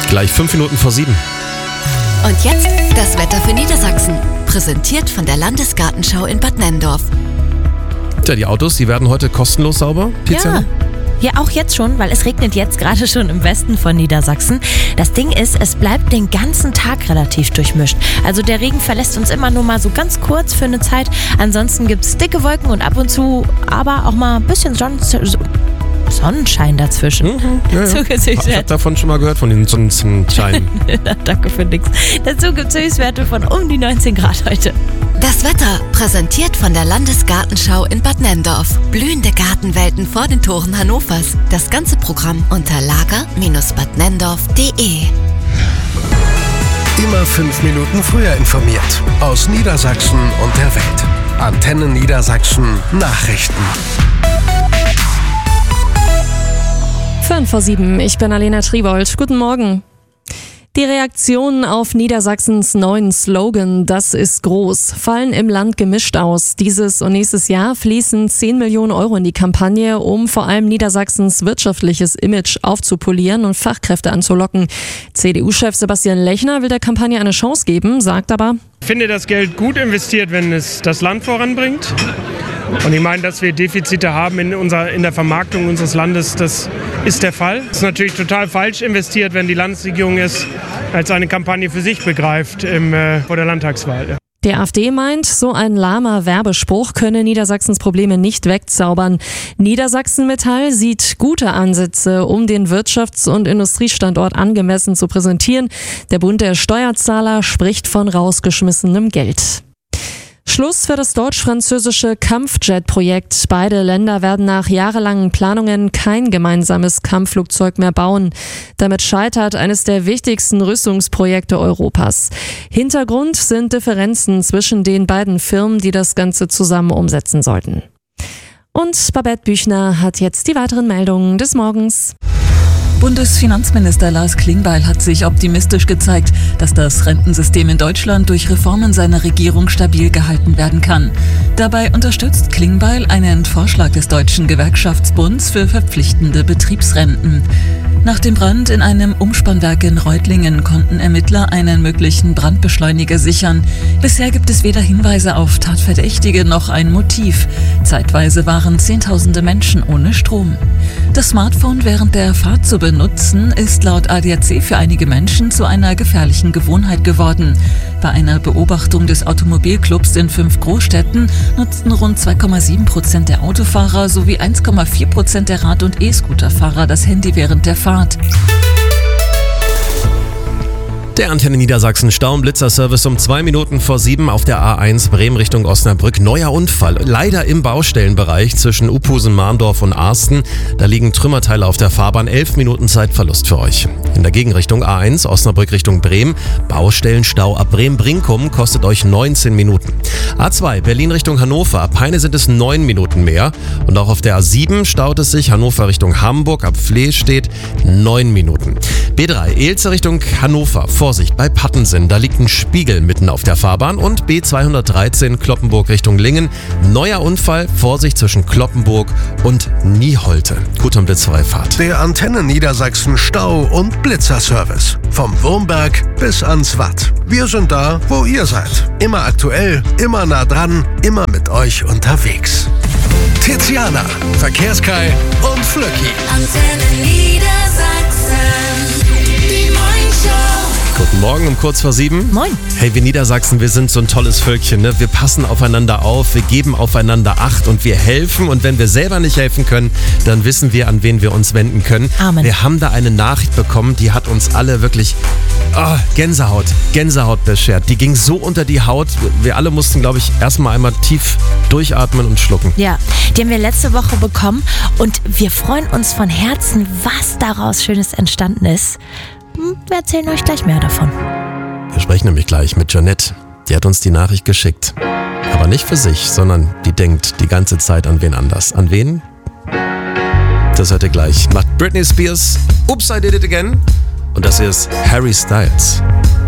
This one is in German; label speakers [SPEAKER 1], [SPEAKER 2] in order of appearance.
[SPEAKER 1] Gleich 5 Minuten vor 7.
[SPEAKER 2] Und jetzt das Wetter für Niedersachsen. Präsentiert von der Landesgartenschau in Bad Nenndorf.
[SPEAKER 1] Tja, die Autos, die werden heute kostenlos sauber, Pizza?
[SPEAKER 3] Ja, auch jetzt schon, weil es regnet jetzt gerade schon im Westen von Niedersachsen. Das Ding ist, es bleibt den ganzen Tag relativ durchmischt. Also der Regen verlässt uns immer nur mal so ganz kurz für eine Zeit. Ansonsten gibt es dicke Wolken und ab und zu aber auch mal ein bisschen Sonnenschein dazwischen.
[SPEAKER 1] Ich habe davon schon mal gehört, von den Sonnenschein.
[SPEAKER 3] Danke für nix. Dazu gibt es Höchstwerte von um die 19 Grad heute.
[SPEAKER 2] Das Wetter präsentiert von der Landesgartenschau in Bad Nenndorf. Blühende Gartenwelten vor den Toren Hannovers. Das ganze Programm unter lager-badnenndorf.de.
[SPEAKER 4] Immer 5 Minuten früher informiert. Aus Niedersachsen und der Welt. Antenne Niedersachsen Nachrichten.
[SPEAKER 5] 5 vor 7, ich bin Alena Triebold. Guten Morgen. Die Reaktionen auf Niedersachsens neuen Slogan, das ist groß, fallen im Land gemischt aus. Dieses und nächstes Jahr fließen 10 Millionen Euro in die Kampagne, um vor allem Niedersachsens wirtschaftliches Image aufzupolieren und Fachkräfte anzulocken. CDU-Chef Sebastian Lechner will der Kampagne eine Chance geben, sagt aber:
[SPEAKER 6] Ich finde das Geld gut investiert, wenn es das Land voranbringt. Und ich meine, dass wir Defizite haben in der Vermarktung unseres Landes, das ist der Fall. Es ist natürlich total falsch investiert, wenn die Landesregierung es als eine Kampagne für sich begreift vor der Landtagswahl.
[SPEAKER 5] Die AfD meint, so ein lahmer Werbespruch könne Niedersachsens Probleme nicht wegzaubern. Niedersachsen Metall sieht gute Ansätze, um den Wirtschafts- und Industriestandort angemessen zu präsentieren. Der Bund der Steuerzahler spricht von rausgeschmissenem Geld. Schluss für das deutsch-französische Kampfjet-Projekt. Beide Länder werden nach jahrelangen Planungen kein gemeinsames Kampfflugzeug mehr bauen. Damit scheitert eines der wichtigsten Rüstungsprojekte Europas. Hintergrund sind Differenzen zwischen den beiden Firmen, die das Ganze zusammen umsetzen sollten. Und Babette Büchner hat jetzt die weiteren Meldungen des Morgens.
[SPEAKER 7] Bundesfinanzminister Lars Klingbeil hat sich optimistisch gezeigt, dass das Rentensystem in Deutschland durch Reformen seiner Regierung stabil gehalten werden kann. Dabei unterstützt Klingbeil einen Vorschlag des Deutschen Gewerkschaftsbunds für verpflichtende Betriebsrenten. Nach dem Brand in einem Umspannwerk in Reutlingen konnten Ermittler einen möglichen Brandbeschleuniger sichern. Bisher gibt es weder Hinweise auf Tatverdächtige noch ein Motiv. Zeitweise waren Zehntausende Menschen ohne Strom. Das Smartphone während der Fahrt zu benutzen, ist laut ADAC für einige Menschen zu einer gefährlichen Gewohnheit geworden. Bei einer Beobachtung des Automobilclubs in 5 Großstädten nutzten rund 2,7% der Autofahrer sowie 1,4% der Rad- und E-Scooterfahrer das Handy während der Fahrt.
[SPEAKER 1] Der Antenne Niedersachsen Stau- und Blitzerservice um 2 Minuten vor 7 auf der A1 Bremen Richtung Osnabrück. Neuer Unfall, leider im Baustellenbereich zwischen Uphusen, Mahndorf und Arsten. Da liegen Trümmerteile auf der Fahrbahn, 11 Minuten Zeitverlust für euch. In der Gegenrichtung A1 Osnabrück Richtung Bremen, Baustellenstau ab Bremen-Brinkum kostet euch 19 Minuten. A2 Berlin Richtung Hannover, ab Peine sind es 9 Minuten mehr. Und auch auf der A7 staut es sich, Hannover Richtung Hamburg, ab Fleh steht 9 Minuten. B3 Elze Richtung Hannover, Vorsicht bei Pattensen, da liegt ein Spiegel mitten auf der Fahrbahn. Und B213 Cloppenburg Richtung Lingen, neuer Unfall, Vorsicht zwischen Cloppenburg und Nieholte. Gute und blitzfreie Fahrt.
[SPEAKER 4] Der Antenne Niedersachsen Stau- und Blitzerservice. Vom Wurmberg bis ans Watt. Wir sind da, wo ihr seid. Immer aktuell, immer nah dran, immer mit euch unterwegs. Tiziana, Verkehrskai und Flöcki.
[SPEAKER 2] Antenne Niedersachsen. Die Morningshow.
[SPEAKER 1] Guten Morgen um kurz vor 7.
[SPEAKER 3] Moin.
[SPEAKER 1] Hey, wir Niedersachsen, wir sind so ein tolles Völkchen, ne? Wir passen aufeinander auf, wir geben aufeinander Acht und wir helfen. Und wenn wir selber nicht helfen können, dann wissen wir, an wen wir uns wenden können.
[SPEAKER 3] Amen.
[SPEAKER 1] Wir haben da eine Nachricht bekommen, die hat uns alle wirklich Gänsehaut beschert. Die ging so unter die Haut. Wir alle mussten, glaube ich, erstmal einmal tief durchatmen und schlucken.
[SPEAKER 3] Ja, die haben wir letzte Woche bekommen und wir freuen uns von Herzen, was daraus Schönes entstanden ist. Wir erzählen euch gleich mehr davon.
[SPEAKER 1] Wir sprechen nämlich gleich mit Janette. Die hat uns die Nachricht geschickt. Aber nicht für sich, sondern die denkt die ganze Zeit an wen anders. An wen? Das hört ihr gleich. Macht Britney Spears Oops, I Did It Again. Und das ist Harry Styles.